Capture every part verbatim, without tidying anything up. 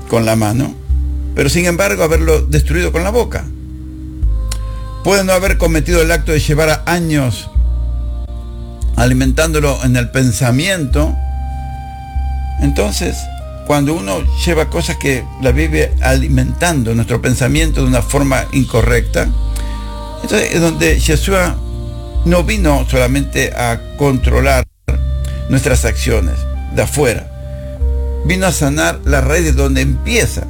con la mano, pero sin embargo haberlo destruido con la boca. Puede no haber cometido el acto de llevar años alimentándolo en el pensamiento. Entonces, cuando uno lleva cosas que la vive alimentando nuestro pensamiento de una forma incorrecta, entonces es donde Yeshua no vino solamente a controlar nuestras acciones de afuera, vino a sanar la raíz de donde empieza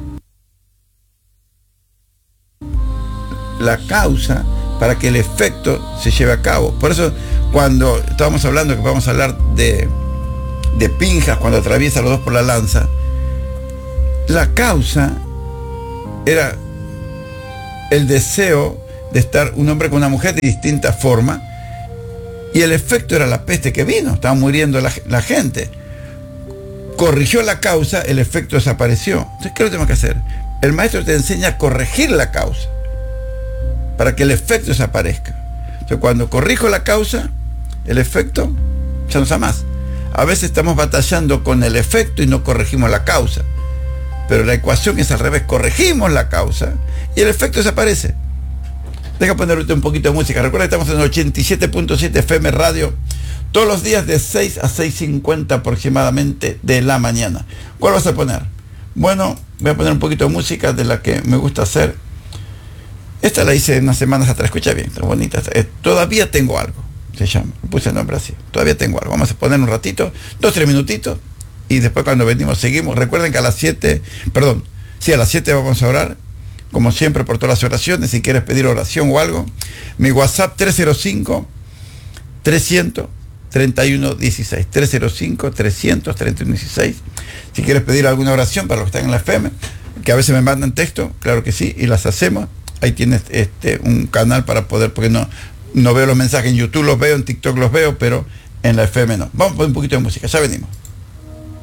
la causa para que el efecto se lleve a cabo. Por eso, cuando estábamos hablando que vamos a hablar de, de Pinjas, cuando atraviesa a los dos por la lanza, la causa era el deseo de estar un hombre con una mujer de distinta forma, y el efecto era la peste que vino, estaba muriendo la, la gente. Corrigió la causa, el efecto desapareció. Entonces, ¿qué es lo que tenemos que hacer? El maestro te enseña a corregir la causa para que el efecto desaparezca. Entonces, cuando corrijo la causa, el efecto ya no está más. A veces estamos batallando con el efecto y no corregimos la causa, pero la ecuación es al revés: corregimos la causa y el efecto desaparece. Deja poner un poquito de música. Recuerda que estamos en ochenta y siete punto siete F M Radio todos los días de seis a seis cincuenta aproximadamente de la mañana. ¿Cuál vas a poner? Bueno, voy a poner un poquito de música de la que me gusta hacer. Esta la hice unas semanas atrás, escucha bien, está bonita. Eh, todavía tengo algo, se llama, puse el nombre así. Todavía tengo algo. Vamos a poner un ratito, dos, tres minutitos, y después cuando venimos seguimos. Recuerden que a las siete, perdón, sí, a las siete vamos a orar, como siempre, por todas las oraciones. Si quieres pedir oración o algo, mi WhatsApp tres cero cinco, trescientos, treinta y uno dieciséis, tres cero cinco, trescientos, treinta y uno dieciséis. Si quieres pedir alguna oración para los que están en la F M, que a veces me mandan texto, claro que sí, y las hacemos. Ahí tienes este, un canal para poder, porque no, no veo los mensajes en YouTube, los veo, en TikTok los veo, pero en la F M no. Vamos a poner un poquito de música, ya venimos.